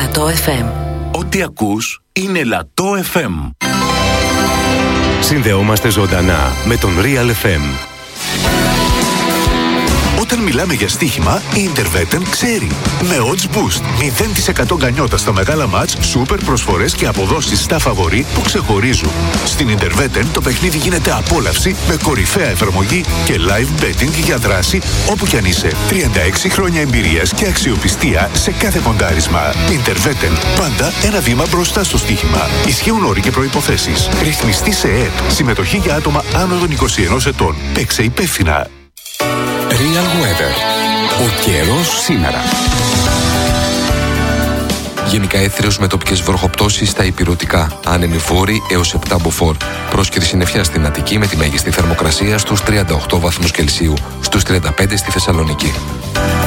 Λατό FM. Ό,τι ακούς είναι Λατό FM. Συνδεόμαστε ζωντανά με τον Real FM. Όταν μιλάμε για στοίχημα, η Interveten ξέρει. Με odds boost, 0% γκανιότα στα μεγάλα μάτς, σούπερ προσφορές και αποδόσεις στα φαβορί που ξεχωρίζουν. Στην Interveten το παιχνίδι γίνεται απόλαυση με κορυφαία εφαρμογή και live betting για δράση όπου κι αν είσαι. 36 χρόνια εμπειρίας και αξιοπιστία σε κάθε ποντάρισμα. Interveten, πάντα ένα βήμα μπροστά στο στοίχημα. Ισχύουν όροι και προϋποθέσεις. Ρυθμιστή σε ΕΕΠ. Συμμετοχή για άτομα άνω των 21 ετών. Παίξε υπεύθυνα. Real Weather. Ο καιρός σήμερα. Γενικά έθριος με τοπικές βροχοπτώσεις στα ηπειρωτικά. Άνεμοι βόρειοι έως 7 μποφόρ. Πρόσκαιρη συννεφιά στην Αττική με τη μέγιστη θερμοκρασία στους 38 βαθμούς Κελσίου. Στους 35 στη Θεσσαλονίκη.